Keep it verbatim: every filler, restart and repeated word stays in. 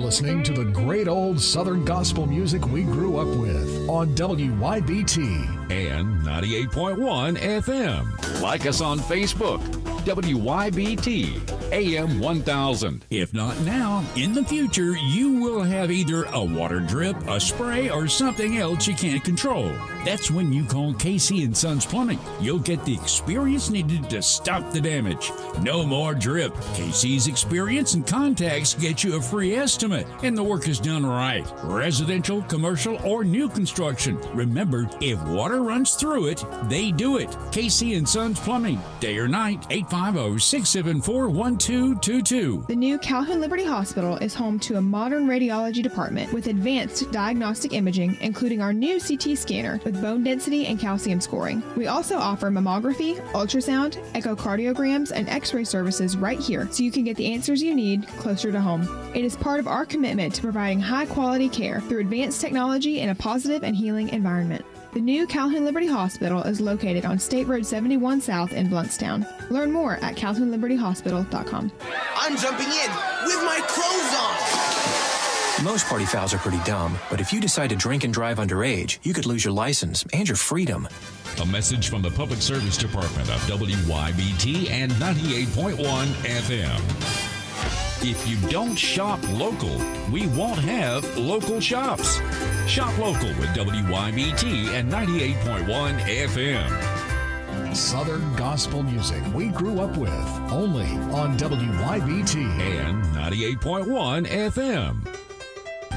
listening to the great old Southern gospel music we grew up with on W Y B T and ninety-eight point one F M. Like us on Facebook, W Y B T A M one thousand. If not now, in the future, you will have either a water drip, a spray, or something else you can't control. That's when you call K C and Sons Plumbing. You'll get the experience needed to stop the damage. No more drip. K C's experience and contacts get you a free estimate, and the work is done right. Residential, commercial, or new construction. Remember, if water runs through it, they do it. K C and Sons Plumbing. Day or night, eight five zero, six seven four, one two two two. The new Calhoun Liberty Hospital is home to a modern radiology department with advanced diagnostic imaging, including our new C T scanner with bone density and calcium scoring. We also offer mammography, ultrasound, echocardiograms, and x-ray services right here, so you can get the answers you need closer to home. It is part of our commitment to providing high-quality care through advanced technology in a positive and healing environment. The new Calhoun Liberty Hospital is located on State Road seventy-one South in Bluntstown. Learn more at calhoun liberty hospital dot com. I'm jumping in with my clothes on. Most party fouls are pretty dumb, but if you decide to drink and drive underage, you could lose your license and your freedom. A message from the Public Service Department of W Y B T and ninety-eight point one F M. If you don't shop local, we won't have local shops. Shop local with W Y B T and ninety-eight point one F M. Southern gospel music we grew up with, only on W Y B T and ninety-eight point one F M.